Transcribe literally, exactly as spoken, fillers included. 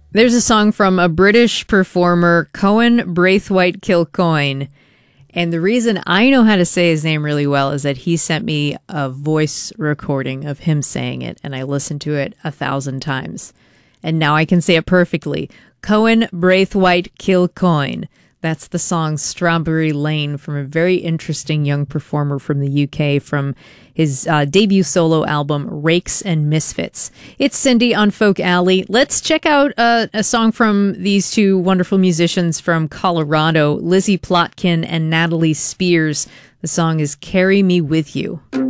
There's a song from a British performer, Cohen Braithwaite Kilcoyne. And the reason I know how to say his name really well is that he sent me a voice recording of him saying it, and I listened to it a thousand times. And now I can say it perfectly. Cohen Braithwaite Kilcoyne. That's the song Strawberry Lane from a very interesting young performer from the U K from his uh, debut solo album, Rakes and Misfits. It's Cindy on Folk Alley. Let's check out uh, a song from these two wonderful musicians from Colorado, Lizzie Plotkin and Natalie Spears. The song is Carry Me With You.